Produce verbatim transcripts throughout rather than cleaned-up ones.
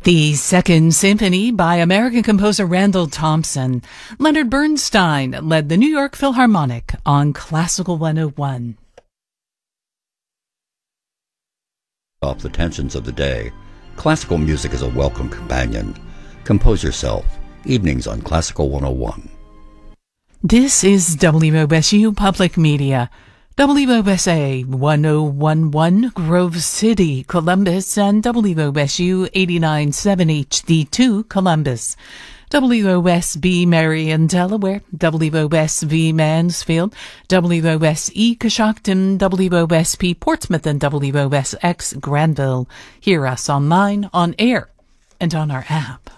The Second Symphony by American composer Randall Thompson. Leonard Bernstein led the New York Philharmonic on Classical one oh one. Off the tensions of the day, classical music is a welcome companion. Compose yourself. Evenings on Classical one oh one. This is W O S U Public Media. W O S A one oh one point one Grove City, Columbus, and W O S U eighty-nine point seven H D two, Columbus. W O S B Marion, Delaware, W O S V Mansfield, W O S E Coshocton, W O S P Portsmouth, and W O S X Granville. Hear us online, on air, and on our app.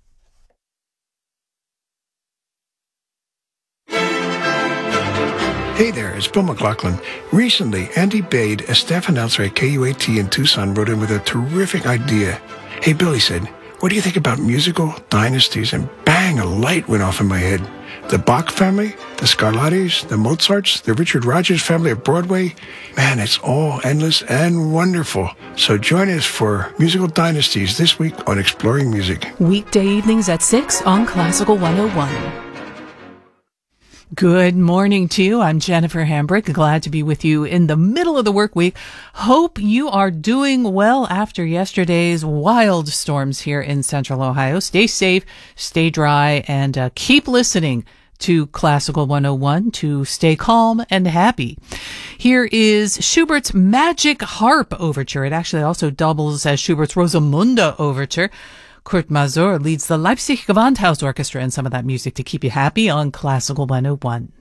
Hey there, it's Bill McLaughlin. Recently, Andy Bade, a staff announcer at K U A T in Tucson, wrote in with a terrific idea. Hey, Bill, he said, what do you think about musical dynasties? And bang, a light went off in my head. The Bach family, the Scarlattis, the Mozarts, the Richard Rodgers family at Broadway. Man, it's all endless and wonderful. So join us for Musical Dynasties this week on Exploring Music. Weekday evenings at six on Classical one oh one. Good morning to you. I'm Jennifer Hambrick. Glad to be with you in the middle of the work week. Hope you are doing well after yesterday's wild storms here in Central Ohio. Stay safe, stay dry, and uh, keep listening to Classical one oh one to stay calm and happy. Here is Schubert's Magic Harp Overture. It actually also doubles as Schubert's Rosamunde Overture. Kurt Masur leads the Leipzig Gewandhaus Orchestra and some of that music to keep you happy on Classical one oh one.